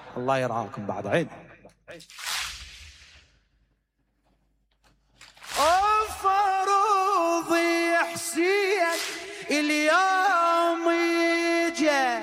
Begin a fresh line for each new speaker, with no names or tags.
الله يرعاكم بعد عين.
فاروض يا حسين اليوم